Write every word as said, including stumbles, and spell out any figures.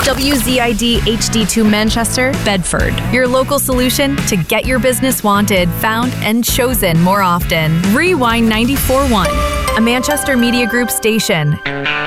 W Z I D H D two Manchester, Bedford. Your local solution to get your business wanted, found, and chosen more often. Rewind ninety-four point one, a Manchester Media Group station.